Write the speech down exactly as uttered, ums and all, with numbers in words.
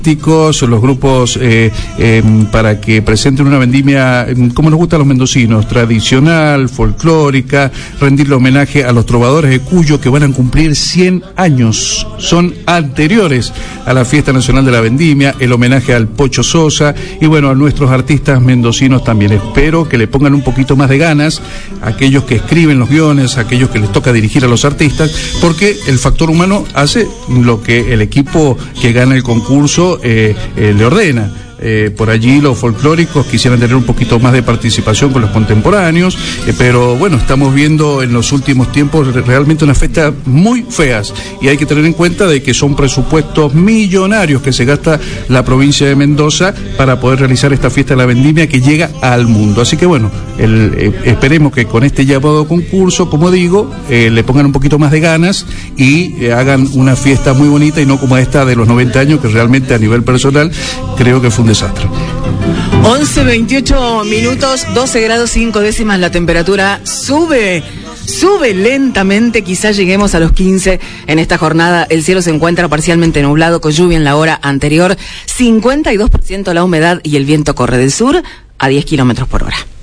los grupos eh, eh, para que presenten una vendimia como nos gusta a los mendocinos, tradicional, folclórica, rendirle homenaje a los trovadores de Cuyo que van a cumplir cien años, son anteriores a la Fiesta Nacional de la Vendimia, el homenaje al Pocho Sosa y bueno, a nuestros artistas mendocinos también. Espero que le pongan un poquito más de ganas a aquellos que escriben los guiones, a aquellos que les toca dirigir a los artistas, porque el factor humano hace lo que el equipo que gana el concurso Eh, eh, le ordena. Eh, por allí los folclóricos quisieran tener un poquito más de participación con los contemporáneos, eh, pero bueno, estamos viendo en los últimos tiempos realmente unas fiestas muy feas y hay que tener en cuenta de que son presupuestos millonarios que se gasta la provincia de Mendoza para poder realizar esta fiesta de la vendimia que llega al mundo. Así que bueno, el, eh, esperemos que con este llamado concurso, como digo, eh, le pongan un poquito más de ganas y eh, hagan una fiesta muy bonita y no como esta de los noventa años que realmente a nivel personal creo que fue un desastre. once veintiocho minutos, doce grados cinco décimas la temperatura, sube, sube lentamente, quizás lleguemos a los quince en esta jornada. El cielo se encuentra parcialmente nublado con lluvia en la hora anterior, cincuenta y dos por ciento la humedad y el viento corre del sur a diez kilómetros por hora.